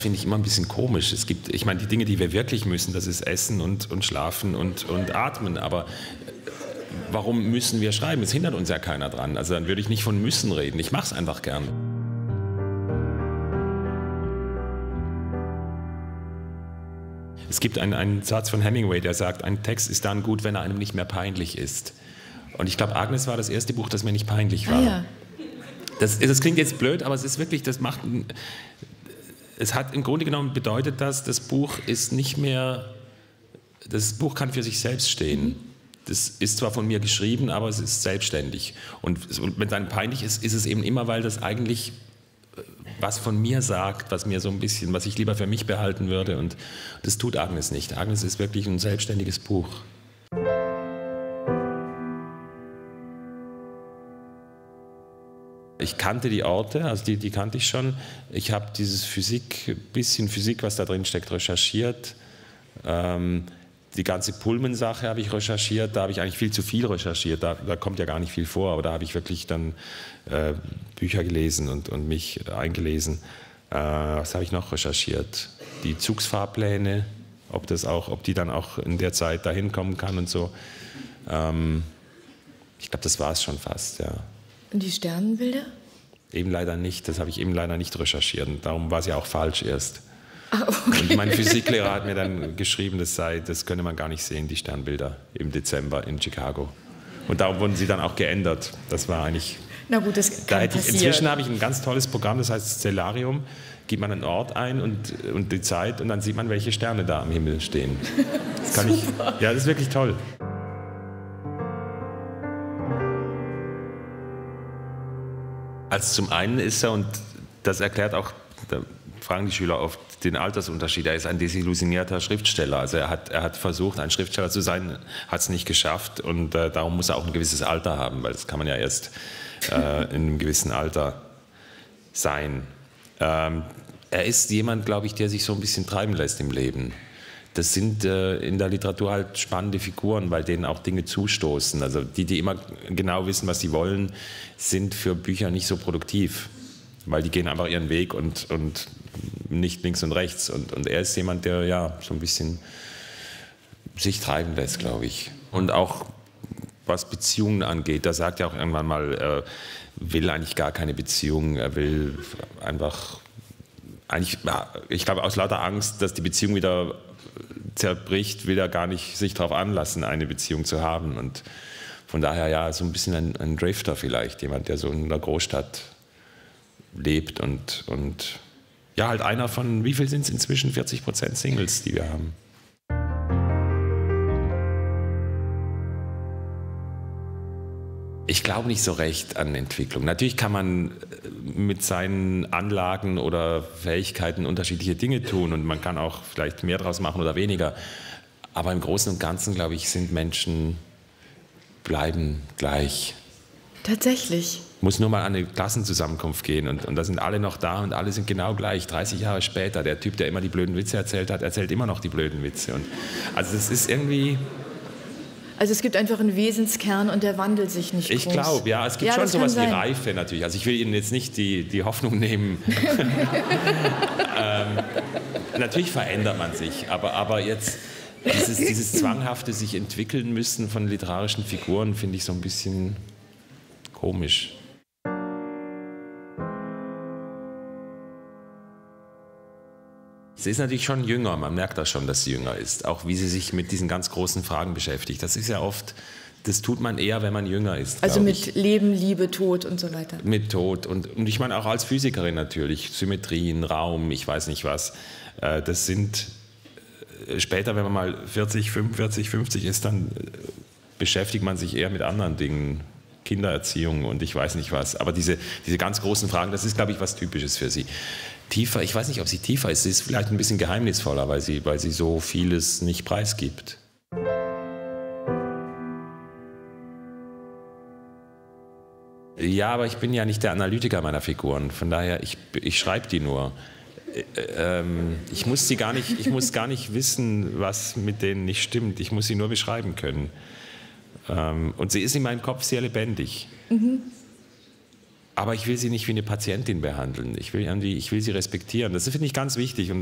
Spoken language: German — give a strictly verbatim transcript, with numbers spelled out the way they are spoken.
Finde ich immer ein bisschen komisch. Es gibt, ich meine, die Dinge, die wir wirklich müssen, das ist Essen und, und Schlafen und, und Atmen. Aber warum müssen wir schreiben? Es hindert uns ja keiner dran. Also dann würde ich nicht von müssen reden. Ich mache es einfach gern. Es gibt einen, einen Satz von Hemingway, der sagt, ein Text ist dann gut, wenn er einem nicht mehr peinlich ist. Und ich glaube, Agnes war das erste Buch, das mir nicht peinlich war. Ah, ja. das, das klingt jetzt blöd, aber es ist wirklich, das macht... Es hat im Grunde genommen bedeutet das, das Buch ist nicht mehr, das Buch kann für sich selbst stehen. Das ist zwar von mir geschrieben, aber es ist selbstständig. Und, und wenn es dann peinlich ist, ist es eben immer, weil das eigentlich was von mir sagt, was mir so ein bisschen, was ich lieber für mich behalten würde. Und das tut Agnes nicht. Agnes ist wirklich ein selbstständiges Buch. Ich kannte die Orte, also die, die kannte ich schon. Ich habe dieses Physik, bisschen Physik, was da drin steckt, recherchiert. Ähm, die ganze Pullman-Sache habe ich recherchiert. Da habe ich eigentlich viel zu viel recherchiert. Da, da kommt ja gar nicht viel vor. Aber da habe ich wirklich dann äh, Bücher gelesen und, und mich eingelesen. Äh, was habe ich noch recherchiert? Die Zugsfahrpläne, ob, das auch, ob die dann auch in der Zeit dahin kommen kann und so. Ähm, ich glaube, das war es schon fast, ja. Und die Sternenbilder? Eben leider nicht, das habe ich eben leider nicht recherchiert. Und darum war es ja auch falsch erst. Ah, okay. Und mein Physiklehrer hat mir dann geschrieben, das sei, das könne man gar nicht sehen, die Sternbilder im Dezember in Chicago. Und darum wurden sie dann auch geändert. Das war eigentlich... Na gut, das kann da hätte ich, passieren. Inzwischen habe ich ein ganz tolles Programm, das heißt Stellarium. Gibt man einen Ort ein und, und die Zeit und dann sieht man, welche Sterne da am Himmel stehen. Das kann ich, ja, das ist wirklich toll. Also zum einen ist er, und das erklärt auch, da fragen die Schüler oft, den Altersunterschied. Er ist ein desillusionierter Schriftsteller. Also er hat, er hat versucht, ein Schriftsteller zu sein, hat es nicht geschafft und äh, darum muss er auch ein gewisses Alter haben, weil das kann man ja erst äh, in einem gewissen Alter sein. Ähm, er ist jemand, glaube ich, der sich so ein bisschen treiben lässt im Leben. Das sind äh, in der Literatur halt spannende Figuren, weil denen auch Dinge zustoßen. Also die, die immer genau wissen, was sie wollen, sind für Bücher nicht so produktiv, weil die gehen einfach ihren Weg und, und nicht links und rechts. Und, und er ist jemand, der ja so ein bisschen sich treiben lässt, glaube ich. Und auch was Beziehungen angeht, da sagt er auch irgendwann mal, er will eigentlich gar keine Beziehung, er will einfach, eigentlich, ich glaube aus lauter Angst, dass die Beziehung wieder zerbricht, will er gar nicht sich darauf anlassen, eine Beziehung zu haben. Und von daher ja, so ein bisschen ein, ein Drifter vielleicht, jemand, der so in einer Großstadt lebt und, und ja, halt einer von, wie viel sind es inzwischen, vierzig Prozent Singles, die wir haben. Ich glaube nicht so recht an Entwicklung. Natürlich kann man mit seinen Anlagen oder Fähigkeiten unterschiedliche Dinge tun und man kann auch vielleicht mehr draus machen oder weniger. Aber im Großen und Ganzen, glaube ich, sind Menschen, bleiben gleich. Tatsächlich. Muss nur mal an eine Klassenzusammenkunft gehen und, und da sind alle noch da und alle sind genau gleich. dreißig Jahre später, der Typ, der immer die blöden Witze erzählt hat, erzählt immer noch die blöden Witze. Und also es ist irgendwie... Also es gibt einfach einen Wesenskern und der wandelt sich nicht groß. Ich glaube, ja, es gibt ja, schon sowas wie sein. Reife natürlich. Also ich will Ihnen jetzt nicht die, die Hoffnung nehmen. ähm, natürlich verändert man sich, aber, aber jetzt dieses, dieses zwanghafte sich entwickeln müssen von literarischen Figuren finde ich so ein bisschen komisch. Sie ist natürlich schon jünger, man merkt das schon, dass sie jünger ist. Auch wie sie sich mit diesen ganz großen Fragen beschäftigt. Das ist ja oft, das tut man eher, wenn man jünger ist. Also mit ich. Leben, Liebe, Tod und so weiter. Mit Tod und, und ich meine auch als Physikerin natürlich, Symmetrien, Raum, ich weiß nicht was. Das sind, später, wenn man mal vierzig, fünfundvierzig, fünfzig ist, dann beschäftigt man sich eher mit anderen Dingen. Kindererziehung und ich weiß nicht was. Aber diese, diese ganz großen Fragen, das ist, glaube ich, was Typisches für sie. Tiefer, ich weiß nicht, ob sie tiefer ist. Sie ist vielleicht ein bisschen geheimnisvoller, weil sie, weil sie so vieles nicht preisgibt. Ja, aber ich bin ja nicht der Analytiker meiner Figuren. Von daher, ich, ich schreibe die nur. Ähm, ich muss sie gar nicht, ich muss gar nicht wissen, was mit denen nicht stimmt. Ich muss sie nur beschreiben können. Ähm, und sie ist in meinem Kopf sehr lebendig. Mhm. aber ich will sie nicht wie eine Patientin behandeln. Ich will, irgendwie, ich will sie respektieren. Das finde ich ganz wichtig. Und